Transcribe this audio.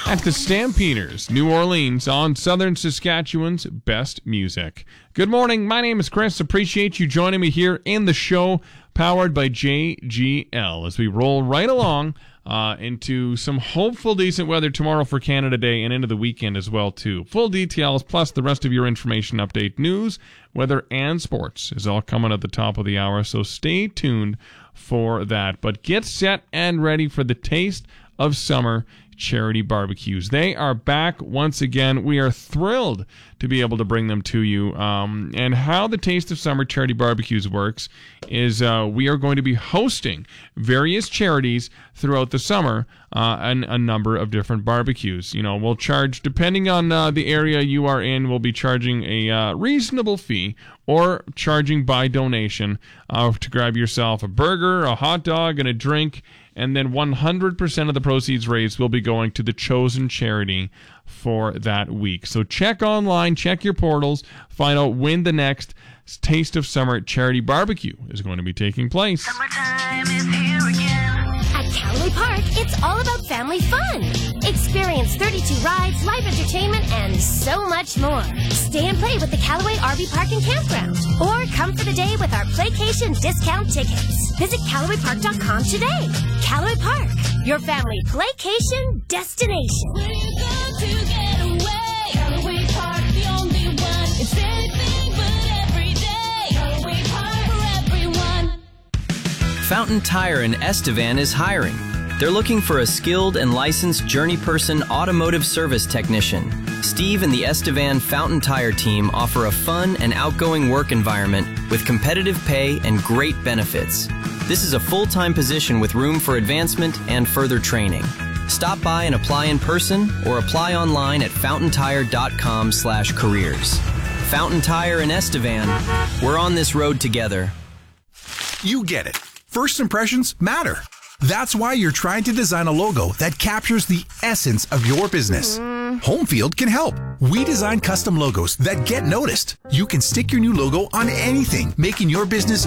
at the Stampeders, New Orleans, on Southern Saskatchewan's best music. Good morning. My name is Chris. Appreciate you joining me here in the show, powered by JGL, as we roll right along into some hopeful decent weather tomorrow for Canada Day and into the weekend as well, too. Full details, plus the rest of your information update, news, weather, and sports is all coming at the top of the hour, so stay tuned for that. But get set and ready for the taste of summer charity barbecues. They are back once again. We are thrilled to be able to bring them to you. And how the Taste of Summer charity barbecues works is we are going to be hosting various charities throughout the summer and a number of different barbecues. You know, we'll charge, depending on the area you are in, we'll be charging a reasonable fee or charging by donation to grab yourself a burger, a hot dog, and a drink. And then 100% of the proceeds raised will be going to the chosen charity for that week. So check online, check your portals, find out when the next Taste of Summer charity barbecue is going to be taking place. Summertime is here again. At Callaway Park, it's all about family fun. Experience 32 rides, live entertainment, and so much more. Stay and play with the Callaway RV Park and Campground. Or come for the day with our Playcation discount tickets. Visit CallawayPark.com today. Callaway Park, your family playcation destination. Where you go to get away? Callaway Park, the only one. It's anything but every day. Callaway Park for everyone. Fountain Tire in Estevan is hiring. They're looking for a skilled and licensed journeyperson automotive service technician. Steve and the Estevan Fountain Tire team offer a fun and outgoing work environment with competitive pay and great benefits. This is a full-time position with room for advancement and further training. Stop by and apply in person or apply online at fountaintire.com/careers. Fountain Tire in Estevan. We're on this road together. You get it. First impressions matter. That's why you're trying to design a logo that captures the essence of your business. Homefield can help. We design custom logos that get noticed. You can stick your new logo on anything, making your business